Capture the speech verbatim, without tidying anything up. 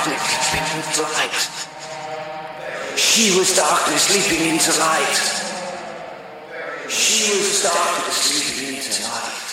darkness leaping into light. She was darkness leaping into light. She was darkness leaping into light.